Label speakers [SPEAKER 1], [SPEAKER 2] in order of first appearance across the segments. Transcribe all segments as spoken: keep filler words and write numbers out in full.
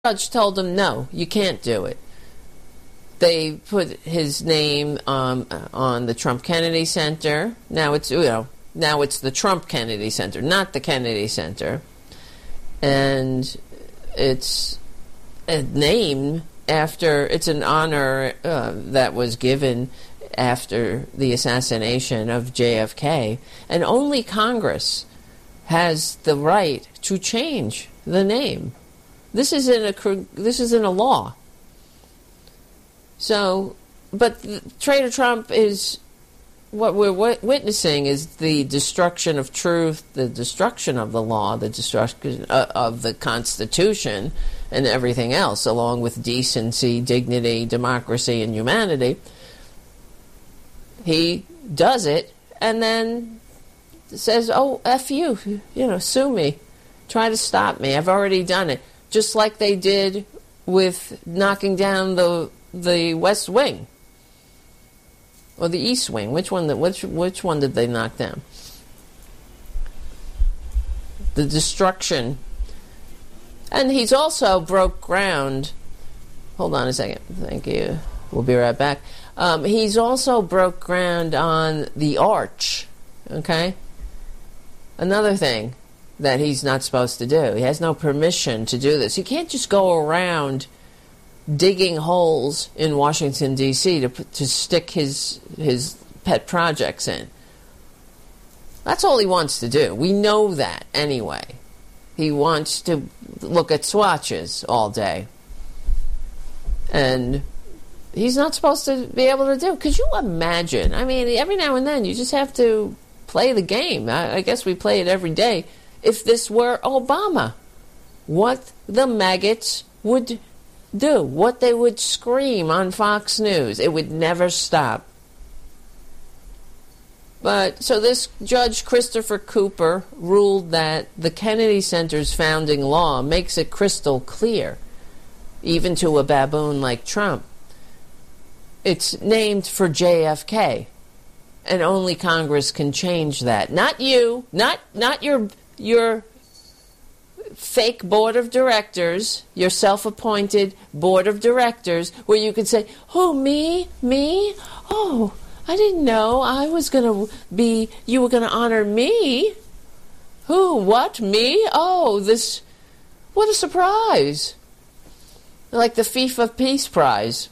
[SPEAKER 1] judge told him, no, you can't do it. They put his name um, on the Trump Kennedy Center. Now it's, you know, now it's the Trump Kennedy Center, not the Kennedy Center. And it's a name after, it's an honor uh, that was given after the assassination of J F K. And only Congress has the right to change the name. This isn't a, this isn't a law. So, but Trader Trump is, what we're witnessing is the destruction of truth, the destruction of the law, the destruction of the Constitution, and everything else, along with decency, dignity, democracy, and humanity. He does it, and then says, oh, F you, you know, sue me. Try to stop me. I've already done it. Just like they did with knocking down the the West Wing. Or the East Wing. Which one, which, which one did they knock down? The destruction. And he's also broke ground. Hold on a second. Thank you. We'll be right back. Um, he's also broke ground on the arch. Okay? Another thing that he's not supposed to do. He has no permission to do this. You can't just go around digging holes in Washington, D C to to stick his his pet projects in. That's all he wants to do. We know that anyway. He wants to look at swatches all day. And he's not supposed to be able to do. Could you imagine? I mean, every now and then you just have to play the game. I, I guess we play it every day. If this were Obama, what the maggots would do, what they would scream on Fox News. It would never stop. But, so this Judge Christopher Cooper ruled that the Kennedy Center's founding law makes it crystal clear, even to a baboon like Trump. It's named for J F K, and only Congress can change that. Not you, not not your your fake board of directors, your self-appointed board of directors, where you could say, oh, me? Me? Oh, I didn't know I was going to be, you were going to honor me? Who? What? Me? Oh, this, what a surprise. Like the FIFA Peace Prize.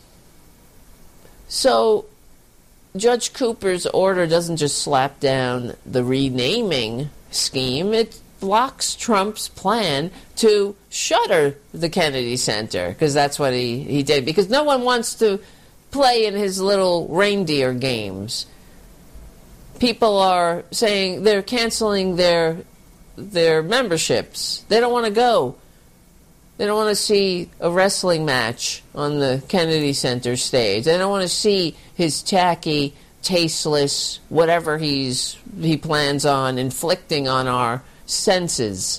[SPEAKER 1] So, Judge Cooper's order doesn't just slap down the renaming scheme, it blocks Trump's plan to shutter the Kennedy Center, because that's what he, he did, because no one wants to play in his little reindeer games. People are saying they're canceling their their memberships. They don't want to go. They don't want to see a wrestling match on the Kennedy Center stage. They don't want to see his tacky, tasteless, whatever he's he plans on inflicting on our senses.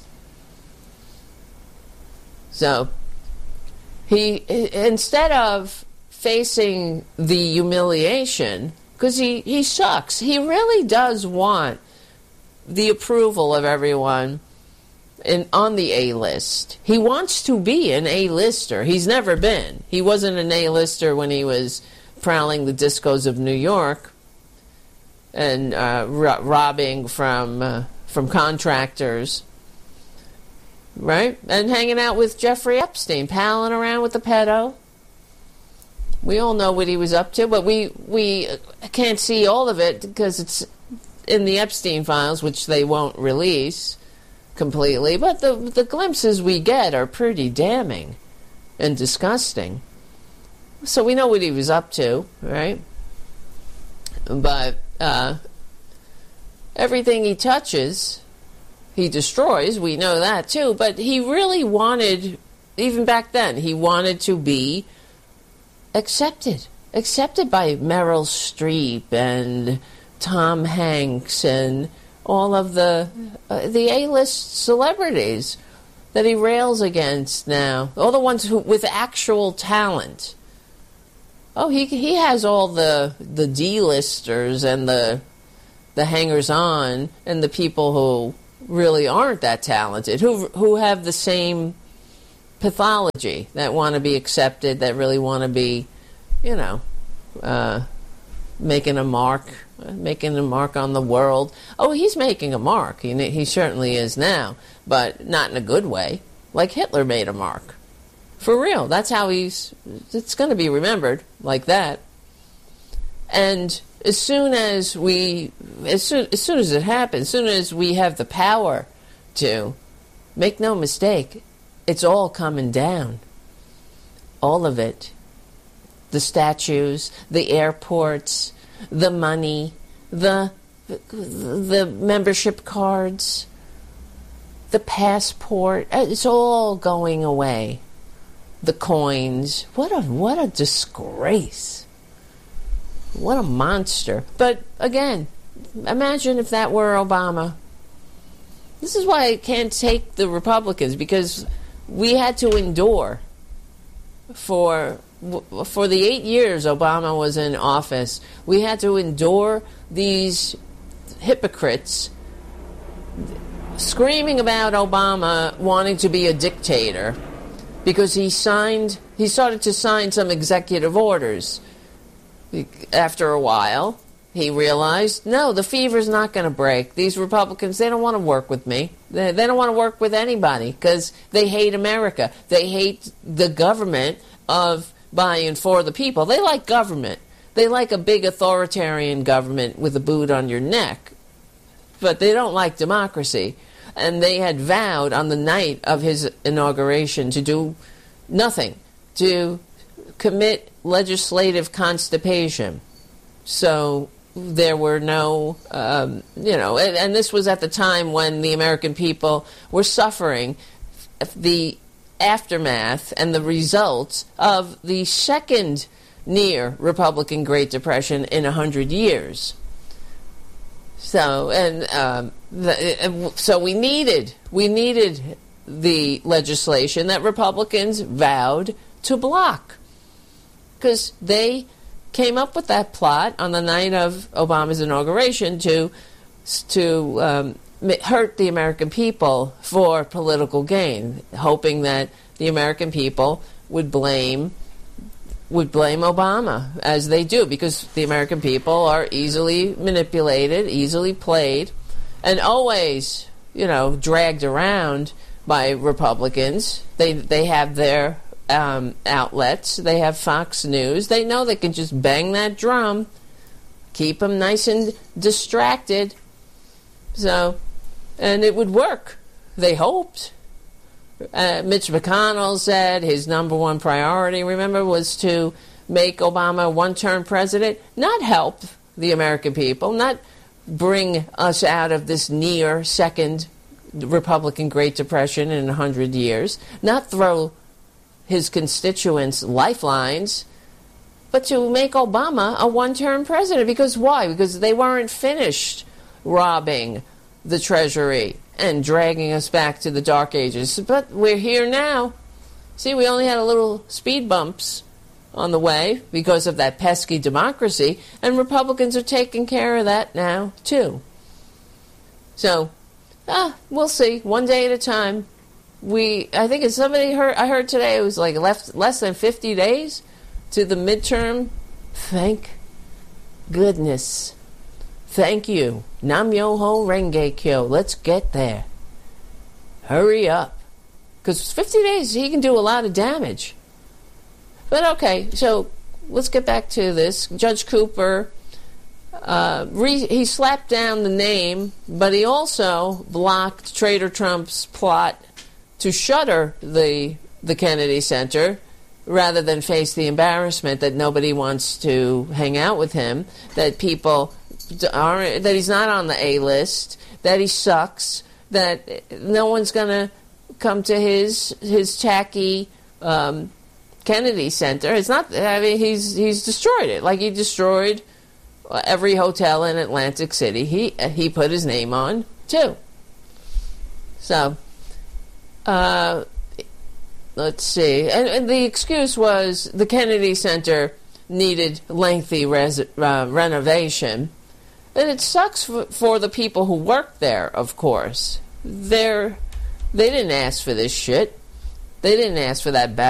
[SPEAKER 1] So, he, instead of facing the humiliation, because he, he sucks, he really does want the approval of everyone in, on the A-list. He wants to be an A-lister. He's never been. He wasn't an A-lister when he was prowling the discos of New York and uh, ro- robbing from uh, from contractors, right? And hanging out with Jeffrey Epstein, palling around with the pedo. We all know what he was up to, but we, we can't see all of it because it's in the Epstein files, which they won't release completely. But the, the glimpses we get are pretty damning and disgusting. So we know what he was up to, right? But uh, everything he touches, he destroys. We know that too. But he really wanted, even back then, he wanted to be accepted. Accepted by Meryl Streep and Tom Hanks and all of the uh, the A-list celebrities that he rails against now. All the ones who with actual talent. Oh, he he has all the the D-listers and the the hangers-on and the people who really aren't that talented, who who have the same pathology, that want to be accepted, that really want to be, you know, uh, making a mark, making a mark on the world. Oh, he's making a mark. He, he certainly is now, but not in a good way. Like Hitler made a mark. For real. That's how he's, it's going to be remembered like that. And as soon as we, as soon, as soon as it happens, as soon as we have the power to, make no mistake, it's all coming down. All of it. The statues, the airports, the money, the, the membership cards, the passport. It's all going away. The coins. What a what a disgrace. What a monster. But again, imagine if that were Obama. This is why I can't take the Republicans, because we had to endure for for the eight years Obama was in office. We had to endure these hypocrites screaming about Obama wanting to be a dictator, because he signed, he started to sign some executive orders. After a while, he realized, no, the fever's not going to break. These Republicans, they don't want to work with me. They, they don't want to work with anybody because they hate America. They hate the government of by and for the people. They like government. They like a big authoritarian government with a boot on your neck. But they don't like democracy. And they had vowed on the night of his inauguration to do nothing, to commit legislative constipation. So there were no, um, you know, and, and this was at the time when the American people were suffering the aftermath and the results of the second near Republican Great Depression in a hundred years. So and um, the, so we needed we needed the legislation that Republicans vowed to block, because they came up with that plot on the night of Obama's inauguration to to um, hurt the American people for political gain, hoping that the American people would blame would blame Obama, as they do, because the American people are easily manipulated, easily played, and always, you know, dragged around by Republicans. They they have their um, outlets. They have Fox News. They know they can just bang that drum, keep them nice and distracted. So, and it would work. They hoped. Uh, Mitch McConnell said his number one priority, remember, was to make Obama a one-term president, not help the American people, not bring us out of this near second Republican Great Depression in a hundred years, not throw his constituents lifelines, but to make Obama a one-term president. Because why? Because they weren't finished robbing the Treasury and dragging us back to the Dark Ages. But we're here now. See, we only had a little speed bumps on the way because of that pesky democracy, and Republicans are taking care of that now, too. So, ah, we'll see. One day at a time. We, I think it's somebody heard, I heard today it was like left, less than fifty days to the midterm. Thank goodness. Thank you. Nam Myoho Renge Kyo. Let's get there. Hurry up. Because fifty days, he can do a lot of damage. But okay, so let's get back to this. Judge Cooper, uh, re- he slapped down the name, but he also blocked Trader Trump's plot to shutter the the Kennedy Center rather than face the embarrassment that nobody wants to hang out with him, that people aren't, that he's not on the A list, that he sucks, that no one's going to come to his his tacky um, Kennedy Center. It's not. I mean, he's he's destroyed it. Like he destroyed every hotel in Atlantic City. He he put his name on too. So, uh, let's see. And, and the excuse was the Kennedy Center needed lengthy res, uh, renovation. And it sucks for, for the people who work there, of course. They're, they didn't ask for this shit. They didn't ask for that